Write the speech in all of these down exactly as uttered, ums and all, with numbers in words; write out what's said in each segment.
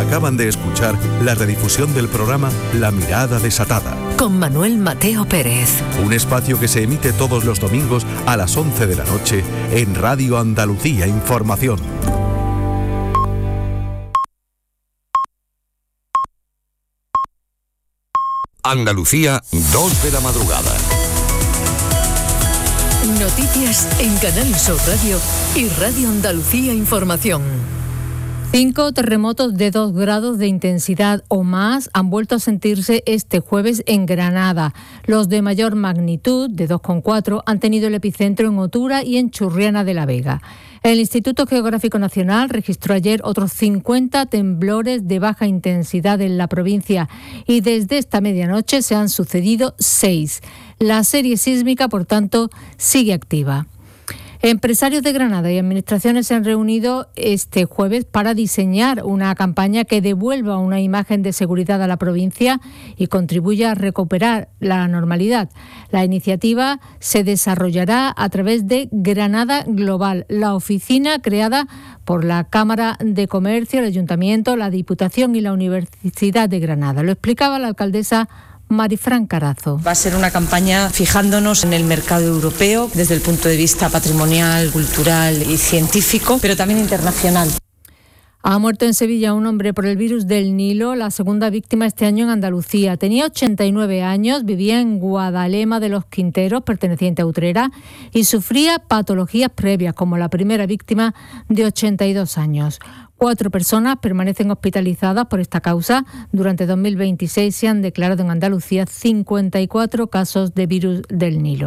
Acaban de escuchar la redifusión del programa La Mirada Desatada, con Manuel Mateo Pérez. Un espacio que se emite todos los domingos a las once de la noche en Radio Andalucía Información. Andalucía, dos de la madrugada. Noticias en Canal Sur Radio y Radio Andalucía Información. Cinco terremotos de dos grados de intensidad o más han vuelto a sentirse este jueves en Granada. Los de mayor magnitud, de dos coma cuatro, han tenido el epicentro en Otura y en Churriana de la Vega. El Instituto Geográfico Nacional registró ayer otros cincuenta temblores de baja intensidad en la provincia y desde esta medianoche se han sucedido seis. La serie sísmica, por tanto, sigue activa. Empresarios de Granada y administraciones se han reunido este jueves para diseñar una campaña que devuelva una imagen de seguridad a la provincia y contribuya a recuperar la normalidad. La iniciativa se desarrollará a través de Granada Global, la oficina creada por la Cámara de Comercio, el Ayuntamiento, la Diputación y la Universidad de Granada. Lo explicaba la alcaldesa Marifran Carazo. Va a ser una campaña fijándonos en el mercado europeo desde el punto de vista patrimonial, cultural y científico, pero también internacional. Ha muerto en Sevilla un hombre por el virus del Nilo, la segunda víctima este año en Andalucía. Tenía ochenta y nueve años, vivía en Guadalema de los Quinteros, perteneciente a Utrera, y sufría patologías previas, como la primera víctima de ochenta y dos años. Cuatro personas permanecen hospitalizadas por esta causa. Durante dos mil veintiséis se han declarado en Andalucía cincuenta y cuatro casos de virus del Nilo.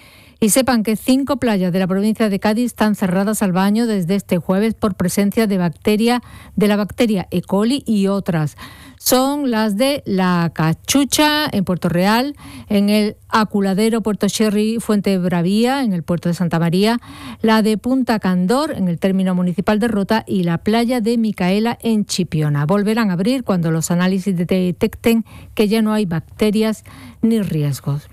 Y sepan que cinco playas de la provincia de Cádiz están cerradas al baño desde este jueves por presencia de bacteria, de la bacteria E. coli y otras. Son las de La Cachucha, en Puerto Real, en el Aculadero Puerto Sherry Fuente Bravía, en el puerto de Santa María, la de Punta Candor, en el término municipal de Rota, y la playa de Micaela, en Chipiona. Volverán a abrir cuando los análisis detecten que ya no hay bacterias ni riesgos.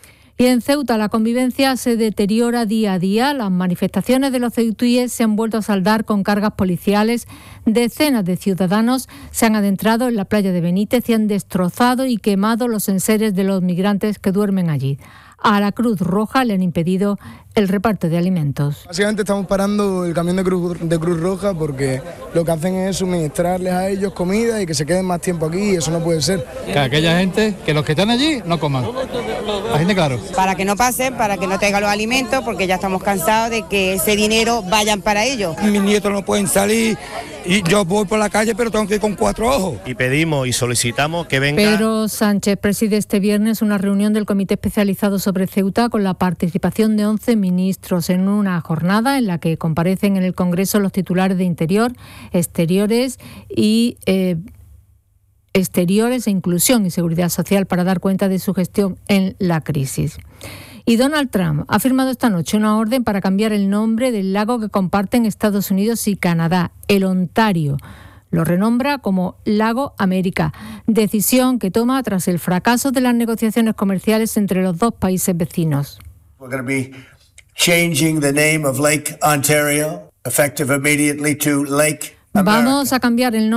Y en Ceuta la convivencia se deteriora día a día. Las manifestaciones de los ceutíes se han vuelto a saldar con cargas policiales. Decenas de ciudadanos se han adentrado en la playa de Benítez y han destrozado y quemado los enseres de los migrantes que duermen allí. A la Cruz Roja le han impedido el reparto de alimentos. Básicamente estamos parando el camión de Cruz, de Cruz Roja porque lo que hacen es suministrarles a ellos comida y que se queden más tiempo aquí, y eso no puede ser. Que aquella gente, que los que están allí no coman. La gente, claro. Para que no pasen, para que no traigan los alimentos, porque ya estamos cansados de que ese dinero vayan para ellos. Mis nietos no pueden salir y yo voy por la calle, pero tengo que ir con cuatro ojos. Y pedimos y solicitamos que venga... Pedro Sánchez preside este viernes una reunión del Comité Especializado sobre Ceuta con la participación de once ministros en una jornada en la que comparecen en el Congreso los titulares de Interior, Exteriores y... Eh, Exteriores e Inclusión y Seguridad Social para dar cuenta de su gestión en la crisis. Y Donald Trump ha firmado esta noche una orden para cambiar el nombre del lago que comparten Estados Unidos y Canadá, el Ontario. Lo renombra como Lago América, decisión que toma tras el fracaso de las negociaciones comerciales entre los dos países vecinos. We're going to be changing the name of Lake Ontario, effective immediately to Lake America. Vamos a cambiar el nombre